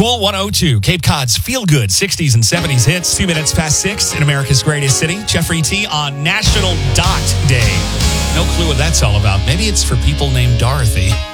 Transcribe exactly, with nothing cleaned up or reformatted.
Cool one oh two, Cape Cod's feel-good sixties and seventies hits. Two minutes past six in America's greatest city. Jeffrey T. on National Dot Day. No clue what that's all about. Maybe it's for people named Dorothy.